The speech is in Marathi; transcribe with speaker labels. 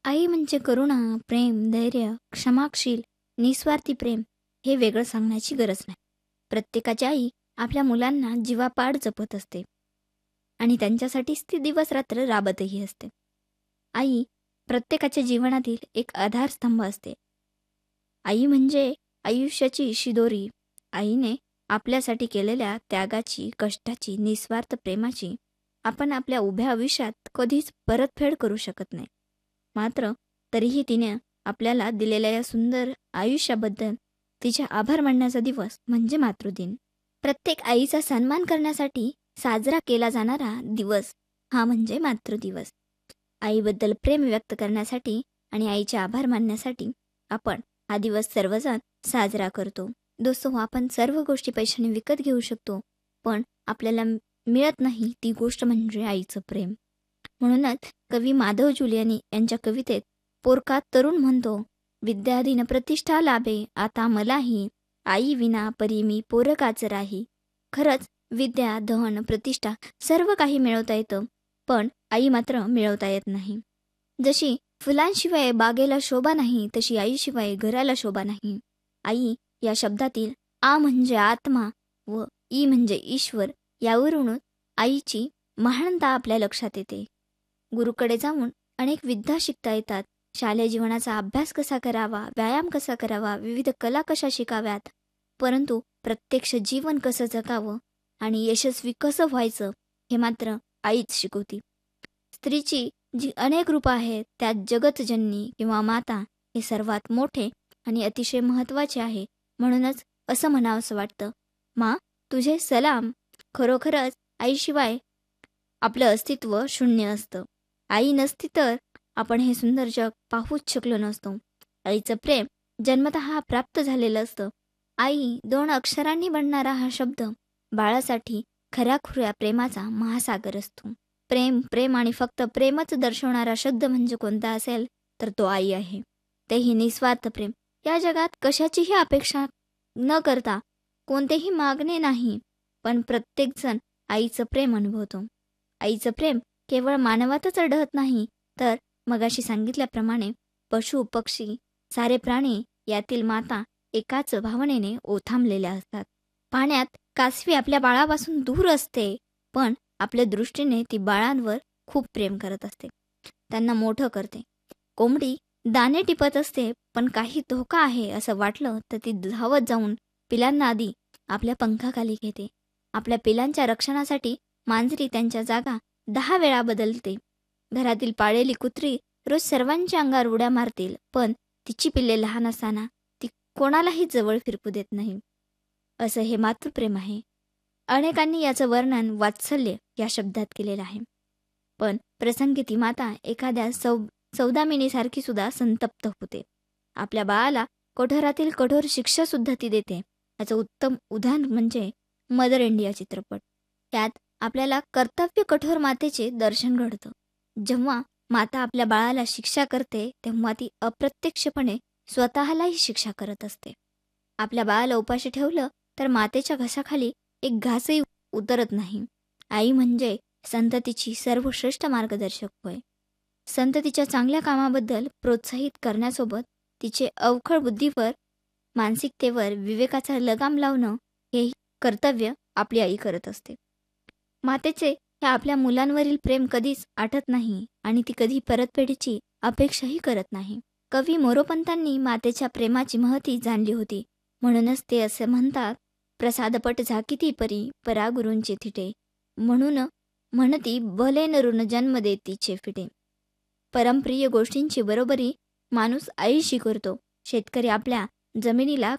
Speaker 1: आई म्हणजे करुणा, प्रेम, धैर्य, क्षमाशील, निस्वार्थी प्रेम हे वेगळं सांगण्याची गरज नाही. प्रत्येकाची आई आपल्या मुलांना जीवापाड जपत असते आणि त्यांच्यासाठीच ती दिवस-रात्र राबतही असते. आई प्रत्येकाच्या जीवनातील एक आधारस्तंभ असते. आई म्हणजे आयुष्याची शिदोरी. आईने आपल्यासाठी केलेल्या त्यागाची, कष्टाची, निस्वार्थ प्रेमाची आपण आपल्या उभ्या आयुष्यात कधीच परतफेड करू शकत नाही. मात्र तरीही तिने आपल्याला दिलेल्या या सुंदर आयुष्याबद्दल तिचे आभार मानण्याचा दिवस म्हणजे मातृदिन. प्रत्येक आईचा सन्मान करण्यासाठी साजरा केला जाणारा दिवस हा म्हणजे मातृदिवस. आईबद्दल प्रेम व्यक्त करण्यासाठी आणि आईचे आभार मानण्यासाठी आपण हा दिवस सर्वजण साजरा करतो. दोस्तो, आपण सर्व गोष्टी पैशाने विकत घेऊ शकतो, पण आपल्याला मिळत नाही ती गोष्ट म्हणजे आईचं प्रेम. म्हणूनच कवी माधव जुलियानी यांच्या कवितेत पोरका तरुण म्हणतो, विद्याधीन प्रतिष्ठा लाभे आता मलाही, आई विना परी मी पोरकाच राही. खरंच विद्या, धन, प्रतिष्ठा सर्व काही मिळवता येतं, पण आई मात्र मिळवता येत नाही. जशी फुलांशिवाय बागेला शोभा नाही, तशी आईशिवाय घराला शोभा नाही. आई या शब्दातील आ म्हणजे आत्मा व ई म्हणजे ईश्वर यावरूनच आईची महानता आपल्या लक्षात येते. गुरुकडे जाऊन अनेक विद्या शिकता येतात. शालेय जीवनाचा अभ्यास कसा करावा, व्यायाम कसा करावा, विविध कला कशा शिकाव्यात, परंतु प्रत्यक्ष जीवन कसं जगावं आणि यशस्वी कसं व्हायचं हे मात्र आईच शिकवती. स्त्रीची जी अनेक रूपं आहेत त्यात जगतजननी किंवा माता हे सर्वात मोठे आणि अतिशय महत्त्वाचे आहे. म्हणूनच असं म्हणावंसं वाटतं, मा तुझे सलाम. खरोखरच आईशिवाय आपलं अस्तित्व शून्य असतं. आई नसती तर आपण हे सुंदर जग पाहूच शकलो नसतो. आईचं प्रेम जन्मतः प्राप्त झालेलं असतं. आई 2 अक्षरांनी बनणारा हा शब्द बाळासाठी खऱ्याखुऱ्या प्रेमाचा महासागर असतो. प्रेम, प्रेम आणि फक्त प्रेमच दर्शवणारा शब्द म्हणजे कोणता असेल तर तो आई आहे. तेही निस्वार्थ प्रेम. या जगात कशाचीही अपेक्षा न करता, कोणतेही मागणे नाही, पण प्रत्येकजण आईचं प्रेम अनुभवतो. आईचं प्रेम केवळ मानवातच अडहत नाही, तर मगाशी सांगितल्याप्रमाणे पशु, पक्षी, सारे प्राणी यातील माता एकाच भावनेने ओथांबलेल्या असतात. पाण्यात कासवी आपल्या बाळापासून दूर असते, पण आपल्या दृष्टीने ती बाळांवर खूप प्रेम करत असते, त्यांना मोठं करते. कोंबडी दाणे टिपत असते, पण काही धोका आहे असं वाटलं तर ती धावत जाऊन पिलांना आधी आपल्या पंखाखाली घेते. आपल्या पिलांच्या रक्षणासाठी मांजरी त्यांच्या जागा 10 वेळा बदलते. घरातील पाळलेली कुत्री रोज सर्वांच्या अंगावर उड्या मारतील, पण तिची पिल्ले लहान असताना ती कोणालाही जवळ फिरकू देत नाही. असं हे मातृप्रेम आहे. अनेकांनी याचं वर्णन वात्सल्य या शब्दात केलेलं आहे, पण प्रसंगी ती माता एखाद्या सौदामिनीसारखी सुद्धा संतप्त होते. आपल्या बाळाला कठोरातील कठोर शिक्षा सुद्धा ती देते. याचं उत्तम उदाहरण म्हणजे मदर इंडिया चित्रपट. त्यात आपल्याला कर्तव्य कठोर मातेचे दर्शन घडतं. जेव्हा माता आपल्या बाळाला शिक्षा करते, तेव्हा ती अप्रत्यक्षपणे स्वतःलाही शिक्षा करत असते. आपल्या बाळाला उपाशी ठेवलं तर मातेच्या घशाखाली एक घासही उतरत नाही. आई म्हणजे संततीची सर्वश्रेष्ठ मार्गदर्शक होय. संततीच्या चांगल्या कामाबद्दल प्रोत्साहित करण्यासोबत तिचे अवखळ बुद्धीवर, मानसिकतेवर विवेकाचा लगाम लावणं हे कर्तव्य आपली आई करत असते. मातेचे हे आपल्या मुलांवरील प्रेम कधीच आटत नाही आणि ती कधी परतफेडीची अपेक्षाही करत नाही. कवी मोरोपंतांनी मातेच्या प्रेमाची महती जाणली होती. म्हणूनच ते असे म्हणतात, प्रसादपट झाकिती परी परा गुरूंचे थिटे, म्हणून म्हणती भले नरून जन्म देतीचे फिटे. परमप्रिय गोष्टींची बरोबरी माणूस आईशी करतो. शेतकरी आपल्या जमिनीला